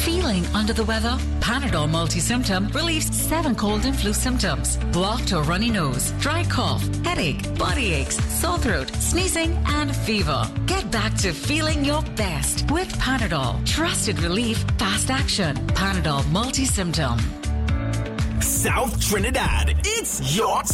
Feeling under the weather? Panadol Multi-Symptom relieves 7 cold and flu symptoms. Blocked or runny nose, dry cough, headache, body aches, sore throat, sneezing and fever. Get back to feeling your best with Panadol. Trusted relief, fast action. Panadol Multi-Symptom. South Trinidad, it's your